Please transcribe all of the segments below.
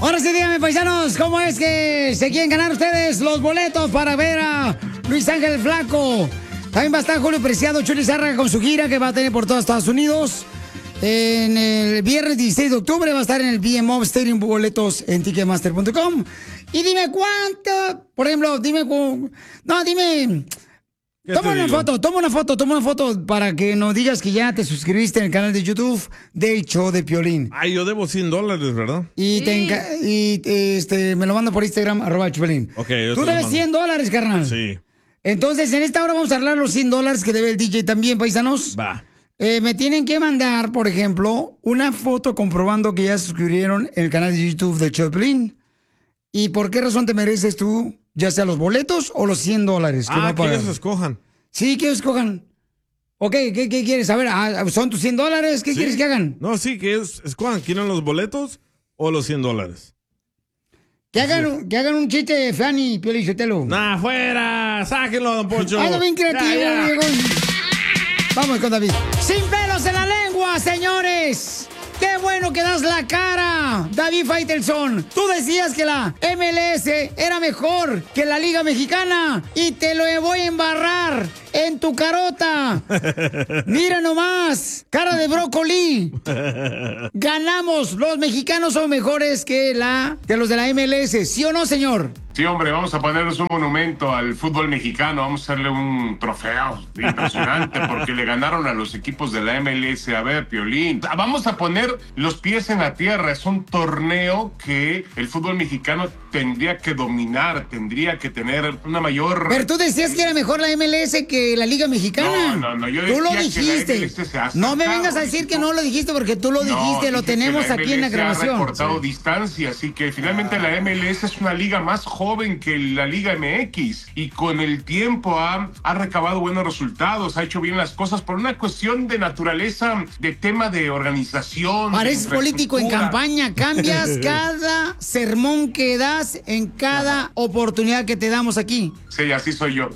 Ahora sí, díganme, paisanos, ¿cómo es que se quieren ganar ustedes los boletos para ver a Luis Ángel Flaco? También va a estar Julio Preciado, Chuli Zárraga con su gira que va a tener por todos Estados Unidos. En el viernes 16 de octubre va a estar en el BMO Stadium, boletos en Ticketmaster.com. Y dime cuánto, por ejemplo, dime... Toma una foto para que nos digas que ya te suscribiste en el canal de YouTube del Show de Piolín. Ay, yo debo $100, ¿verdad? Y me lo mando por Instagram, @Piolín. Okay, tú debes $100, carnal. Sí. Entonces, en esta hora vamos a hablar los $100 que debe el DJ también, paisanos. Va. Me tienen que mandar, por ejemplo, una foto comprobando que ya se suscribieron en el canal de YouTube del Show de Piolín. ¿Y por qué razón te mereces tú, ya sea los boletos o los $100? Que ellos escojan. Sí, que ellos escojan. Ok, ¿qué quieres? A ver, ¿son tus $100? ¿Qué quieres que hagan? No, sí, que ellos escojan. ¿Quieren los boletos o los $100? Que hagan un chiste, Fanny, Piolín Sotelo. ¡Nah, fuera! ¡Sáquenlo, don Poncho! ¡Ando bien creativo, Diego! Vamos con David. ¡Sin pelos en la lengua, señores! ¡Qué bueno que das la cara, David Faitelson! Tú decías que la MLS era mejor que la Liga Mexicana y te lo voy a embarrar en tu carota. Mira nomás, cara de brócoli. Ganamos, los mexicanos son mejores que los de la MLS, ¿sí o no, señor? Sí, hombre, vamos a ponerles un monumento al fútbol mexicano, vamos a hacerle un trofeo impresionante porque le ganaron a los equipos de la MLS. A ver, Piolín, vamos a poner los pies en la tierra, es un torneo que el fútbol mexicano tendría que dominar, tendría que tener una mayor... Pero tú decías que era mejor la MLS que la Liga Mexicana. No, yo decía tú lo que dijiste. la MLS se ha no me sacado, vengas a decir que no lo dijiste porque tú lo dijiste, lo tenemos aquí en la grabación. Ha recortado distancia, así que finalmente la MLS es una liga más joven que la Liga MX y con el tiempo ha recabado buenos resultados, ha hecho bien las cosas por una cuestión de naturaleza, de tema de organización. Pareces político en campaña, cambias cada sermón que das en cada oportunidad que te damos aquí. Sí, así soy yo.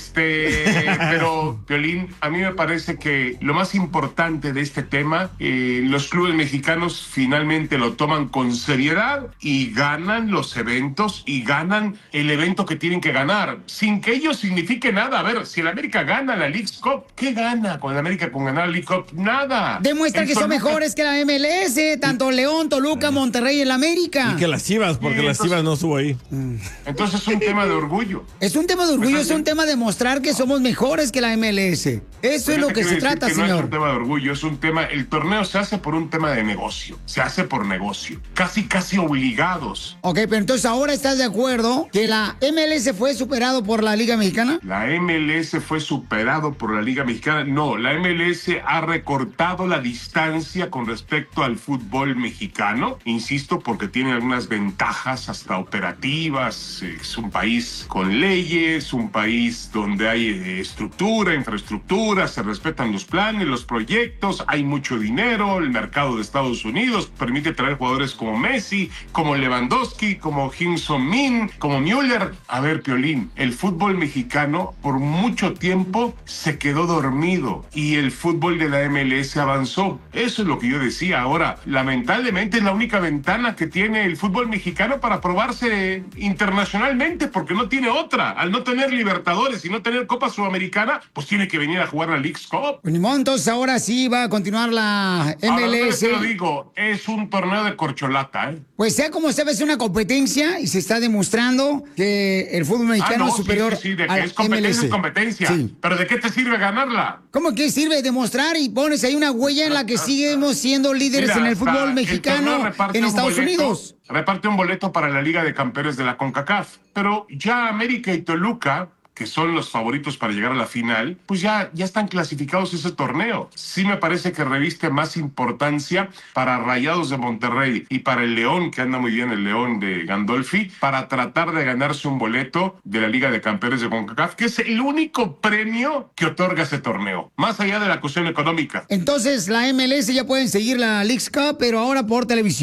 Pero, Piolín, a mí me parece que lo más importante de este tema, los clubes mexicanos finalmente lo toman con seriedad y ganan los eventos y ganan el evento que tienen que ganar, sin que ello signifique nada. A ver, si el América gana la Leagues Cup, ¿qué gana con el América con ganar la League Cup? Nada. Demuestra que son mejores que la MLS, tanto León, Toluca, Monterrey y el América. Y que las Chivas, porque las Chivas no estuvo ahí. Entonces es un tema de orgullo. Es un tema de orgullo, es un tema de mostrar que somos mejores que la MLS. Eso es lo que se trata, señor. No es un tema de orgullo, es un tema... El torneo se hace por un tema de negocio. Se hace por negocio. Casi obligados. Ok, pero entonces ahora estás de acuerdo que la MLS fue superado por la Liga Mexicana. ¿La MLS fue superado por la Liga Mexicana? No, la MLS ha recortado la distancia con respecto al fútbol mexicano. Insisto, porque tiene algunas ventajas hasta operativas. Es un país con leyes, un país donde hay estructura, infraestructura, se respetan los planes, los proyectos, hay mucho dinero, el mercado de Estados Unidos permite traer jugadores como Messi, como Lewandowski, como Kim Son-min, como Müller. A ver, Piolín, el fútbol mexicano por mucho tiempo se quedó dormido y el fútbol de la MLS avanzó. Eso es lo que yo decía. Ahora, lamentablemente es la única ventana que tiene el fútbol mexicano para probarse internacionalmente porque no tiene otra. Al no tener Libertadores y no tener Copa Sudamericana, pues tiene que venir a jugar la Leagues Cup. Pues ni modo, entonces ahora sí va a continuar la MLS. Ahora, te lo digo, es un torneo de corcholata, ¿eh? Pues sea como sea, es una competencia y se está demostrando que el fútbol mexicano es superior sí, de a que la es competencia, MLS. es competencia. Sí. Pero ¿de qué te sirve ganarla? ¿Cómo que sirve demostrar y pones ahí una huella en la que seguimos siendo líderes en el fútbol mexicano en Estados Unidos? Reparte un boleto para la Liga de Campeones de la CONCACAF. Pero ya América y Toluca, que son los favoritos para llegar a la final, pues ya están clasificados ese torneo. Sí me parece que reviste más importancia para Rayados de Monterrey y para el León, que anda muy bien el León de Gandolfi, para tratar de ganarse un boleto de la Liga de Campeones de CONCACAF, que es el único premio que otorga ese torneo, más allá de la cuestión económica. Entonces la MLS ya pueden seguir la Leagues Cup, pero ahora por televisión.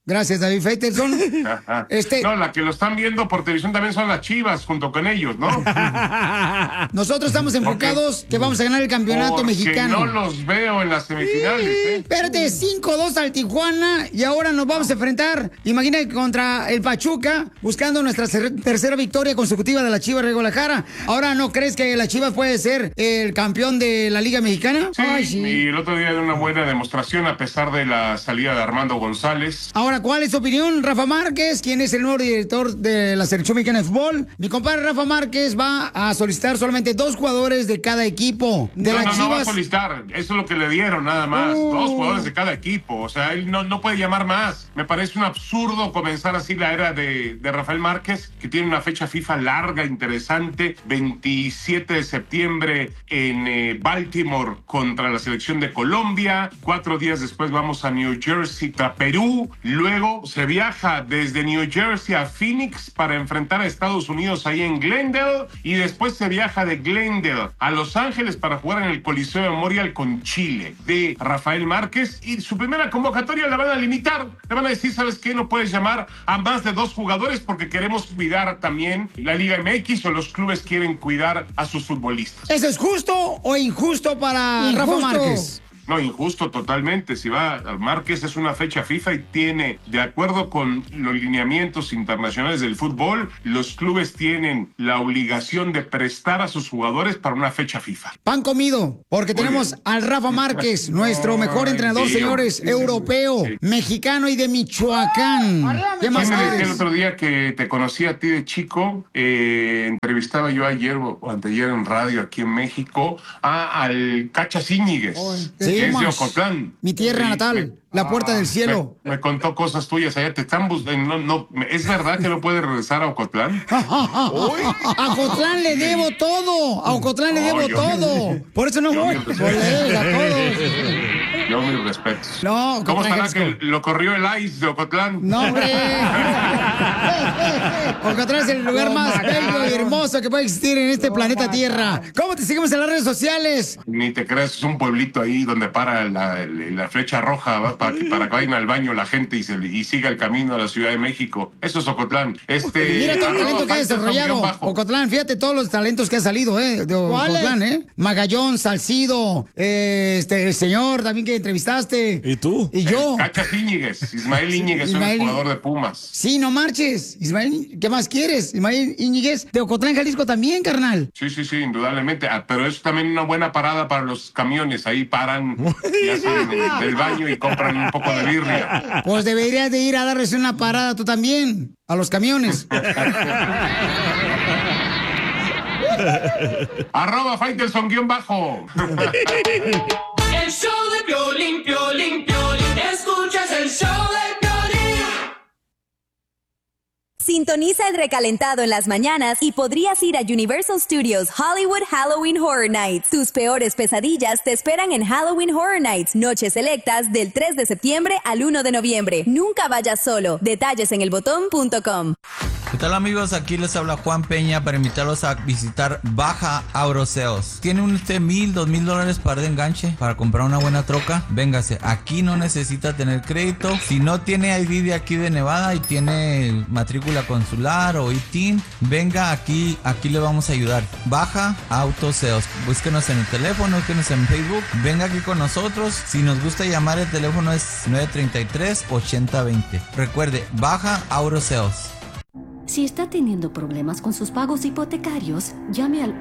Gracias, David Faitelson. No, la que lo están viendo por televisión también son las Chivas, junto con ellos, ¿no? Nosotros estamos enfocados que vamos a ganar el campeonato mexicano. No los veo en las semifinales, Espérate, 5-2 al Tijuana y ahora nos vamos a enfrentar, imagínate, contra el Pachuca, buscando nuestra tercera victoria consecutiva de la Chivas de Guadalajara. Ahora, ¿no crees que la Chivas puede ser el campeón de la Liga Mexicana? Sí, ay, sí. Y el otro día de una buena demostración a pesar de la salida de Armando González. Ahora, ¿cuál es tu opinión, Rafa Márquez? ¿Quién es el nuevo director de la Selección Mexicana de Fútbol? Mi compadre Rafa Márquez va a solicitar solamente 2 jugadores de cada equipo. De las Chivas. No va a solicitar. Eso es lo que le dieron, nada más. 2 jugadores de cada equipo. O sea, él no puede llamar más. Me parece un absurdo comenzar así la era de Rafael Márquez, que tiene una fecha FIFA larga, interesante. 27 de septiembre en Baltimore contra la selección de Colombia. 4 días después vamos a New Jersey contra Perú. Luego se viaja desde New Jersey a Phoenix para enfrentar a Estados Unidos ahí en Glendale. Y después se viaja de Glendale a Los Ángeles para jugar en el Coliseo Memorial con Chile. De Rafael Márquez. Y su primera convocatoria la van a limitar. Le van a decir, ¿sabes qué? No puedes llamar a más de 2 jugadores porque queremos cuidar también la Liga MX o los clubes quieren cuidar a sus futbolistas. ¿Eso es justo o injusto para Rafa Márquez? No, injusto totalmente. Si va a Márquez, es una fecha FIFA y tiene, de acuerdo con los lineamientos internacionales del fútbol, los clubes tienen la obligación de prestar a sus jugadores para una fecha FIFA. Pan comido, porque tenemos al Rafa Márquez, nuestro mejor entrenador, señores, europeo, mexicano y de Michoacán. ¿Qué más quieres? El otro día que te conocí a ti de chico, entrevistaba yo ayer o anteayer en radio aquí en México al Cachas Íñiguez. Sí, es de Ocotlán. Mi tierra natal, la puerta del cielo. Me contó cosas tuyas allá, te están buscando. ¿Es verdad que no puede regresar a Ocotlán? A Ocotlán le debo todo. A Ocotlán le debo todo. Por eso no voy. A todos. Yo mis respetos. No, ¿cómo estará que lo corrió el ICE de Ocotlán? No, hombre. Ocotlán es el lugar más bello y hermoso que puede existir en este planeta Tierra. ¿Cómo te seguimos en las redes sociales? Ni te creas, es un pueblito ahí donde para la flecha roja, ¿va? Para que vayan al baño la gente y siga el camino a la Ciudad de México. Eso es Ocotlán. Mira todo el talento que ha desarrollado Ocotlán. Fíjate todos los talentos que ha salido, de Ocotlán, Magallón, Salcido, el señor también que entrevistaste. ¿Y tú? Y yo. Cachas Íñiguez. Ismael Íñiguez, un jugador de Pumas. Sí, no marches. Ismael, ¿qué más quieres? Ismael Íñiguez de Ocotlán, Jalisco también, carnal. Sí, indudablemente. Pero es también una buena parada para los camiones. Ahí paran ya salen del baño y compran un poco de birria. Pues deberías de ir a darles una parada tú también, a los camiones. @Faitelson_ El show de Piolín, Piolín, Piolín. Escuchas el show de Piolín. Sintoniza el recalentado en las mañanas y podrías ir a Universal Studios Hollywood Halloween Horror Nights. Tus peores pesadillas te esperan en Halloween Horror Nights, noches selectas del 3 de septiembre al 1 de noviembre. Nunca vayas solo. Detalles en elbotón.com. ¿Qué tal, amigos? Aquí les habla Juan Peña para invitarlos a visitar Baja Auroseos. ¿Tiene usted $1,000, $2,000 para de enganche para comprar una buena troca? Véngase, aquí no necesita tener crédito. Si no tiene ID de aquí de Nevada y tiene matrícula consular o ITIN, venga aquí le vamos a ayudar. Baja Autoseos. Búsquenos en el teléfono, búsquenos en Facebook. Venga aquí con nosotros. Si nos gusta llamar, el teléfono es 933-8020. Recuerde, Baja Auroseos. Si está teniendo problemas con sus pagos hipotecarios, llame al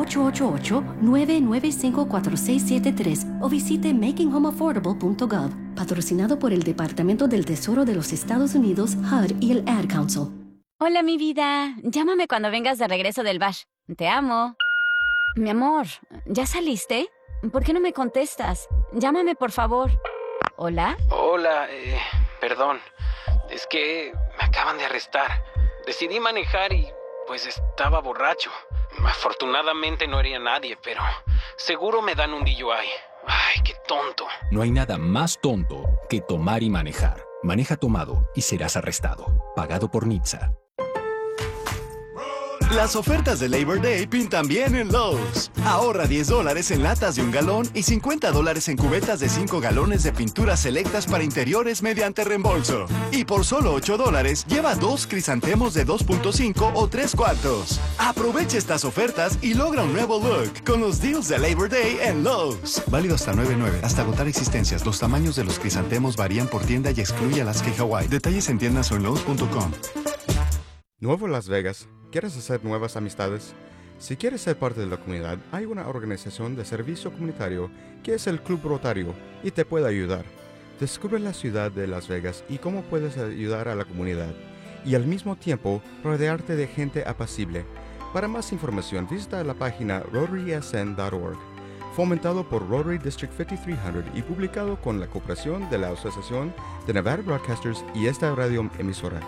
1-888-995-4673 o visite makinghomeaffordable.gov, patrocinado por el Departamento del Tesoro de los Estados Unidos, HUD y el Ad Council. Hola, mi vida. Llámame cuando vengas de regreso del bash. Te amo. Mi amor, ¿ya saliste? ¿Por qué no me contestas? Llámame, por favor. ¿Hola? Hola, perdón. Es que me acaban de arrestar. Decidí manejar y, pues, estaba borracho. Afortunadamente no hería a nadie, pero seguro me dan un DUI. Ay, qué tonto. No hay nada más tonto que tomar y manejar. Maneja tomado y serás arrestado. Pagado por NHTSA. Las ofertas de Labor Day pintan bien en Lowe's. Ahorra $10 en latas de 1 galón y $50 en cubetas de 5 galones de pinturas selectas para interiores mediante reembolso. Y por solo $8, lleva 2 crisantemos de 2.5 o 3/4. Aprovecha estas ofertas y logra un nuevo look con los deals de Labor Day en Lowe's. Válido hasta 9/9. Hasta agotar existencias. Los tamaños de los crisantemos varían por tienda y excluye Alaska y Hawaii. Detalles en tiendas o en Lowe's.com. Nuevo Las Vegas. ¿Quieres hacer nuevas amistades? Si quieres ser parte de la comunidad, hay una organización de servicio comunitario que es el Club Rotario y te puede ayudar. Descubre la ciudad de Las Vegas y cómo puedes ayudar a la comunidad y al mismo tiempo rodearte de gente apacible. Para más información, visita la página rotarysn.org. Fomentado por Rotary District 5300 y publicado con la cooperación de la Asociación de Nevada Broadcasters y esta radio emisora.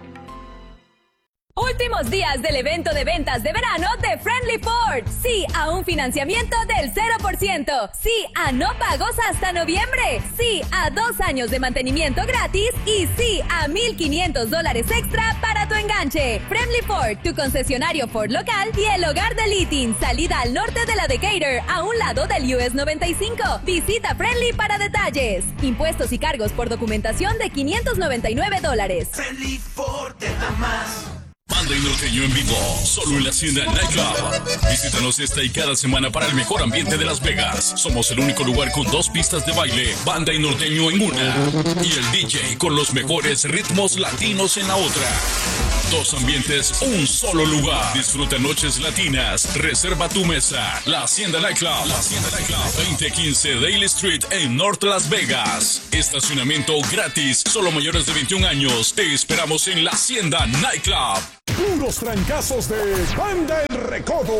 Últimos días del evento de ventas de verano de Friendly Ford. Sí a un financiamiento del 0%. Sí a no pagos hasta noviembre. Sí a 2 años de mantenimiento gratis. Y sí a $1,500 extra para tu enganche. Friendly Ford, tu concesionario Ford local y el hogar de Littin. Salida al norte de la Decatur, a un lado del US 95. Visita Friendly para detalles. Impuestos y cargos por documentación de $599. Friendly Ford te da más. Banda y Norteño en vivo, solo en la Hacienda Nightclub. Visítanos esta y cada semana para el mejor ambiente de Las Vegas. Somos el único lugar con 2 pistas de baile, Banda y Norteño en una, y el DJ con los mejores ritmos latinos en la otra. 2 ambientes, un solo lugar. Disfruta noches latinas. Reserva tu mesa. La Hacienda Nightclub. La Hacienda Nightclub. 2015 Daly Street en North Las Vegas. Estacionamiento gratis. Solo mayores de 21 años. Te esperamos en la Hacienda Nightclub. Puros trancazos de Banda El Recodo.